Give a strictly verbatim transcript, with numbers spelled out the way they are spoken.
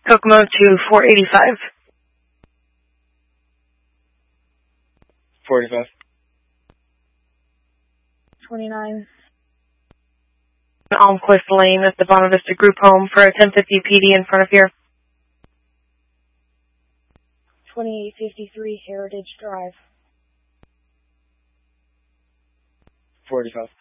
Kokomo to four eighty-five. four eighty-five. twenty-nine. Almquist Lane at the Bonavista Vista Group Home for a ten fifty P D in front of here. twenty-eight fifty-three Heritage Drive. four eighty-five.